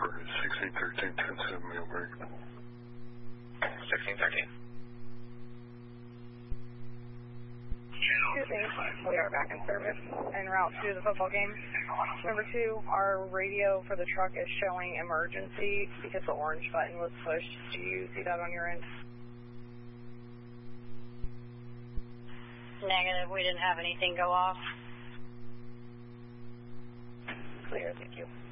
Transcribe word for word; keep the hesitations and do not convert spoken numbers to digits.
for sixteen thirteen ten seven meal break. sixteen thirteen. Two things. We are back in service en route to the football game. Number two, our radio for the truck is showing emergency because the orange button was pushed. Do you see that on your end? Negative. We didn't have anything go off. Clear. Thank you.